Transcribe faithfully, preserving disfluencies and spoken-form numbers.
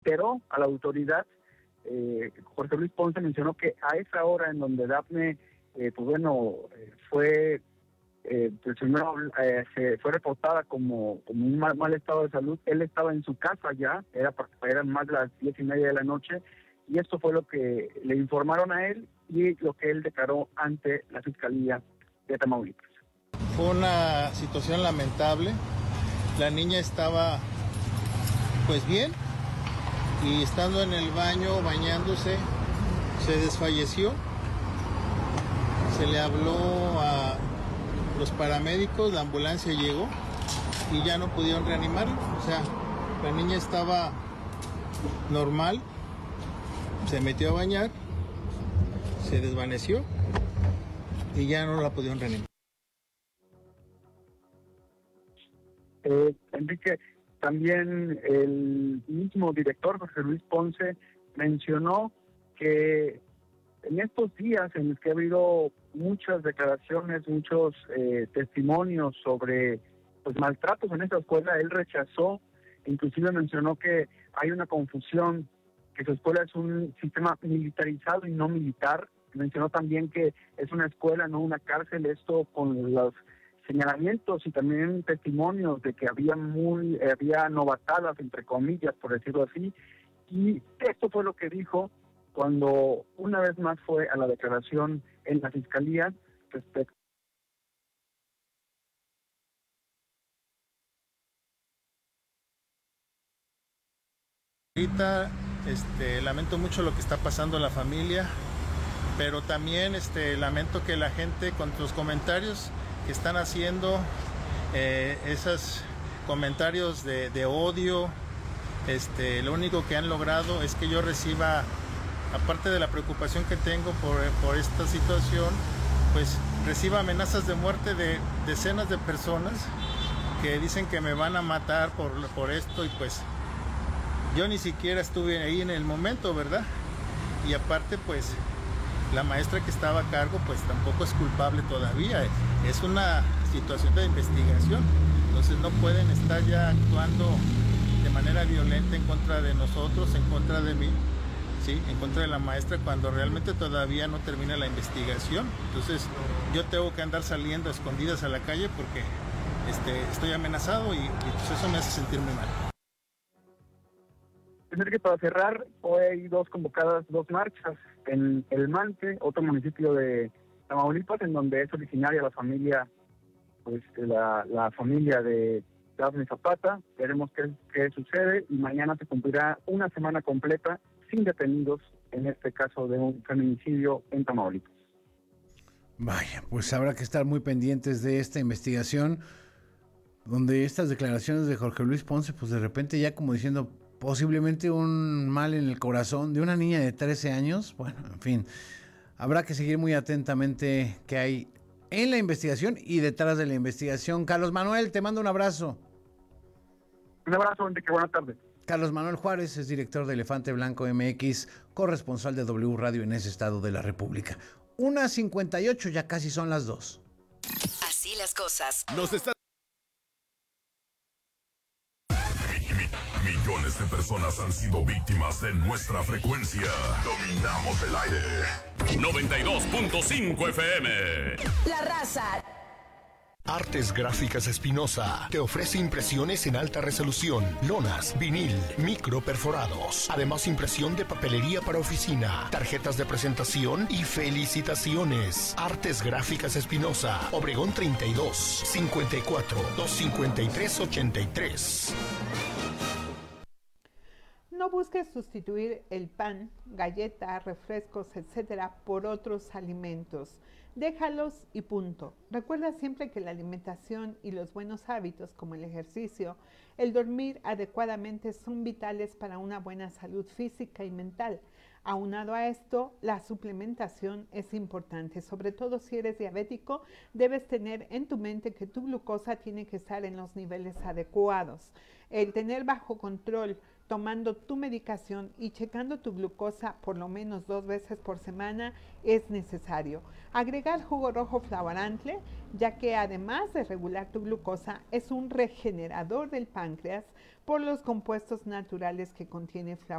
reiteró a la autoridad. eh, Jorge Luis Ponce mencionó que a esa hora en donde Dafne, eh, pues bueno, eh, fue eh, pues primero eh, se fue reportada como, como un mal, mal estado de salud, él estaba en su casa ya, era eran más de las diez y media de la noche, y esto fue lo que le informaron a él y lo que él declaró ante la Fiscalía de Tamaulipas. Fue una situación lamentable, la niña estaba pues bien, y estando en el baño, bañándose, se desfalleció. Se le habló a los paramédicos, la ambulancia llegó y ya no pudieron reanimarla. O sea, la niña estaba normal, se metió a bañar, se desvaneció y ya no la pudieron reanimar. Eh, Enrique, también el mismo director, Jorge Luis Ponce, mencionó que en estos días en los que ha habido muchas declaraciones, muchos eh, testimonios sobre pues maltratos en esta escuela, él rechazó, inclusive mencionó que hay una confusión, que su escuela es un sistema militarizado y no militar. Mencionó también que es una escuela, no una cárcel, esto con los señalamientos y también testimonios de que había muy eh, había novatadas, entre comillas, por decirlo así, y esto fue lo que dijo cuando una vez más fue a la declaración en la Fiscalía respecto. Ahorita este, lamento mucho lo que está pasando a la familia, pero también este, lamento que la gente con los comentarios que están haciendo, eh, esos comentarios de, de odio, este, lo único que han logrado es que yo reciba, aparte de la preocupación que tengo por, por esta situación, pues reciba amenazas de muerte de decenas de personas que dicen que me van a matar por, por esto, y pues yo ni siquiera estuve ahí en el momento, ¿verdad? Y aparte, pues la maestra que estaba a cargo pues tampoco es culpable todavía, es una situación de investigación, entonces no pueden estar ya actuando de manera violenta en contra de nosotros, en contra de mí, ¿sí? En contra de la maestra, cuando realmente todavía no termina la investigación. Entonces yo tengo que andar saliendo a escondidas a la calle porque este, estoy amenazado y, y pues eso me hace sentir muy mal. Tener que para cerrar, hoy hay dos convocadas, dos marchas en El Mante, otro municipio de Tamaulipas, en donde es originaria la familia, pues la, la familia de Dafne Zapata. Veremos qué, qué sucede, y mañana se cumplirá una semana completa sin detenidos en este caso de un feminicidio en Tamaulipas. Vaya, pues habrá que estar muy pendientes de esta investigación, donde estas declaraciones de Jorge Luis Ponce, pues de repente ya como diciendo posiblemente un mal en el corazón de una niña de trece años. Bueno, en fin, habrá que seguir muy atentamente qué hay en la investigación y detrás de la investigación. Carlos Manuel, te mando un abrazo. Un abrazo, Enrique, buenas tardes. Carlos Manuel Juárez es director de Elefante Blanco M X, corresponsal de W Radio en ese estado de la República. una cincuenta y ocho, ya casi son las dos. Así las cosas. Nos está... Millones de personas han sido víctimas de nuestra frecuencia. Dominamos el aire. noventa y dos punto cinco F M. La Raza. Artes Gráficas Espinosa te ofrece impresiones en alta resolución, lonas, vinil, micro perforados. Además, impresión de papelería para oficina, tarjetas de presentación y felicitaciones. Artes Gráficas Espinosa, Obregón treinta y dos, cincuenta y cuatro, doscientos cincuenta y tres, ochenta y tres. No busques sustituir el pan, galletas, refrescos, etcétera por otros alimentos. Déjalos y punto. Recuerda siempre que la alimentación y los buenos hábitos como el ejercicio, el dormir adecuadamente son vitales para una buena salud física y mental. Aunado a esto, la suplementación es importante, sobre todo si eres diabético, debes tener en tu mente que tu glucosa tiene que estar en los niveles adecuados. El tener bajo control, tomando tu medicación y checando tu glucosa por lo menos dos veces por semana es necesario. Agregar jugo rojo Flavorantle, ya que además de regular tu glucosa, es un regenerador del páncreas por los compuestos naturales que contiene Flavorantle.